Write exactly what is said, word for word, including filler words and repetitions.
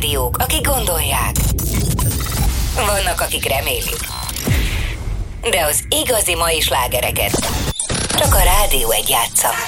rádiók, akik gondolják. Vannak, akik remélik. De az igazi mai slágereket csak a Rádió egy játsza.